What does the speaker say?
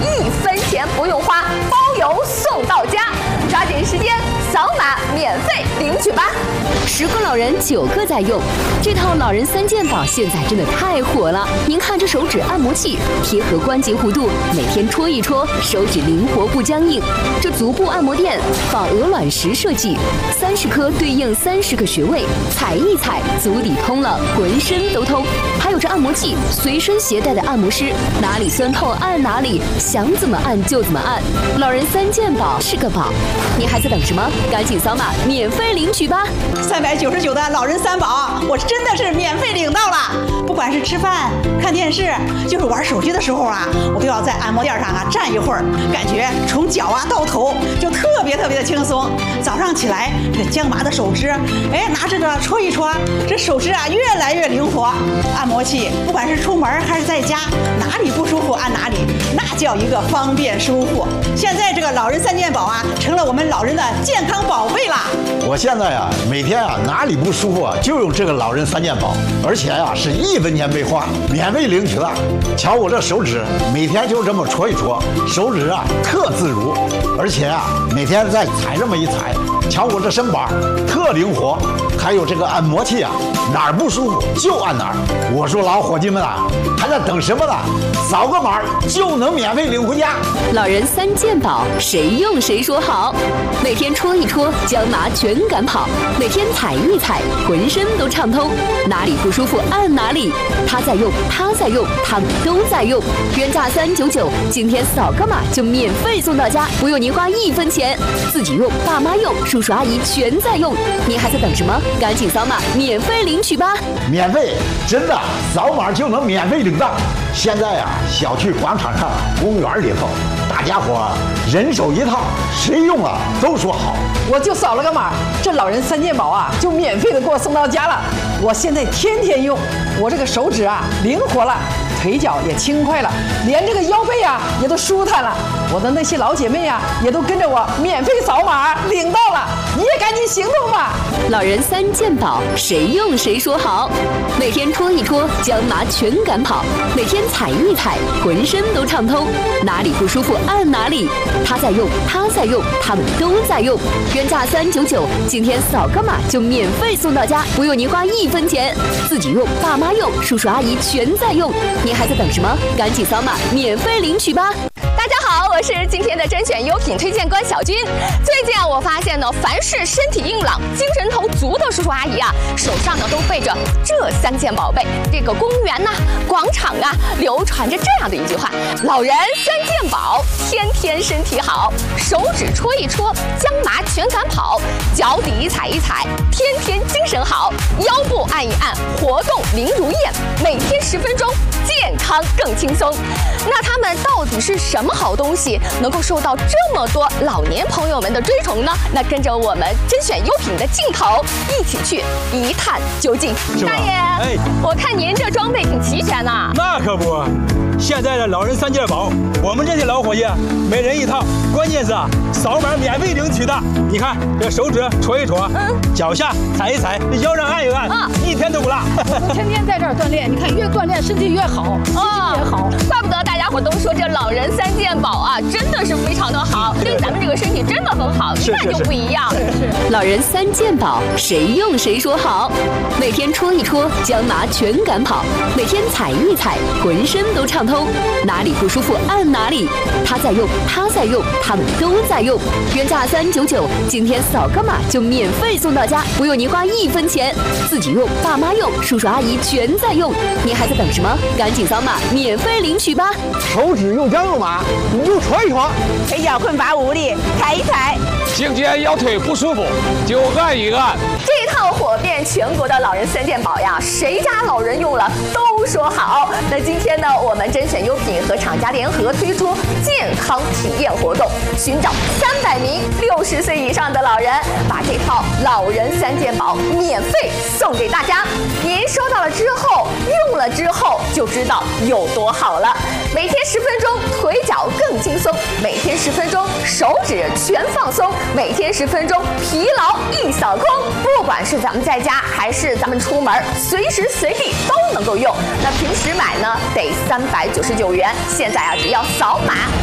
1分钱不用花，包邮送到家。抓紧时间扫码免费领取吧！10个老人9个在用，这套老人3件宝现在真的太火了。您看这手指按摩器，贴合关节弧度，每天戳一戳，手指灵活不僵硬。这足部按摩垫仿鹅卵石设计，30颗对应30个穴位，踩一踩，足底通了，浑身都通。还有这按摩器，随身携带的按摩师，哪里酸痛按哪里，想怎么按就怎么按。老人3件宝是个宝，你还在等什么？赶紧扫码免费领取吧 ！399的老人3宝，我真的是免费领到了。不管是吃饭、看电视，就是玩手机的时候啊，我都要在按摩垫上站一会儿，感觉从脚到头就特别的轻松。早上起来，这僵麻的手指，拿着这戳一戳，这手指越来越灵活。按摩器不管是出门还是在家，哪里不舒服按哪里，那叫一个方便舒服。现在这个老人3件宝成了我们老人的健康宝贝啦！ 我现在每天哪里不舒服就用这个老人3件宝，而且是1分钱没花，免费领取了。瞧我这手指，每天就这么戳一戳，手指特自如，而且每天再踩这么一踩，瞧我这身板特灵活。还有这个按摩器哪儿不舒服就按哪儿。我说老伙计们还在等什么呢？扫个码就能免费领回家。 老人3件宝，谁用谁说好。每天戳一戳，僵麻全赶跑；每天踩一踩，浑身都畅通。哪里不舒服按哪里，他在用，他在用，他们都在用。原价399，今天扫个码就免费送到家，不用您花1分钱。自己用，爸妈用，叔叔阿姨全在用。您还在等什么？赶紧扫码免费领取吧！ 免费，真的，扫码就能免费领到。现在小区广场上、公园里头，大家伙人手一套，谁用了都说好。 我就扫了个码，这老人3件宝就免费的给我送到家了。我现在天天用，我这个手指灵活了，腿脚也轻快了，连这个腰背也都舒坦了。我的那些老姐妹也都跟着我免费扫码领到了，你也赶紧行动吧！ 老人3件宝，谁用谁说好。每天戳一戳，僵麻全赶跑；每天踩一踩，浑身都畅通。哪里不舒服按哪里，他在用，他在用，他们都在用。原价399，今天扫个码就免费送到家，不用您花1分钱。自己用，爸妈用，叔叔阿姨全在用。您还在等什么？赶紧扫码免费领取吧！大家好，我是今天的甄选优品推荐官小军。最近我发现凡是身体硬朗、精神头足的叔叔阿姨手上都背着这3件宝贝。这个公园广场流传着这样的一句话：老人3件宝，天天身体好。手指戳一戳，僵麻全赶跑；脚底踩一踩，天天精神好；腰部按一按，活动灵如燕。每天10分钟，健康更轻松。那他们到底是什么好东西，能够受到这么多老年朋友们的追崇呢？那跟着我们甄选优品的镜头一起去一探究竟。大爷，我看您这装备挺齐全呐。 那可不，现在的老人3件宝，我们这些老伙计每人一套，关键是扫码免费领取的。你看这手指戳一戳，脚下踩一踩，腰上按一按，一天都不落。 我天天在这儿锻炼，你看越锻炼身体越好，心情也好。 怪不得大家伙都说这老人3件宝真的是非常的好，对咱们这个身体真的很好，一看就不一样。老人3件宝，谁用谁说好。每天戳一戳，僵麻全赶跑；每天踩一踩，浑身都畅通。哪里不舒服按哪里，他在用，他在用，他们都在用。原价399，今天扫个码就免费送到家，不用您花1分钱。自己用，爸妈用，叔叔阿姨全在用。您还在等什么？赶紧扫码免费领取吧！ 手指又僵又麻，你就戳一戳； 腿脚困乏无力，踩一踩； 颈肩腰腿不舒服，就按一按。 这套火遍全国的老人3件宝谁家老人用了都说好。那今天呢，我们甄选优品和厂家联合推出健康体验活动，寻找300名60岁以上的老人，把这套老人3件宝免费送给大家。您收到了之后，用了之后就知道有多好了。每天10分钟，腿脚更轻松；每天10分钟，手指全放松；每天10分钟，疲劳一扫空。不管是咱们在家还是咱们出门，随时随地都能够用。那平时买呢得399元，现在只要扫码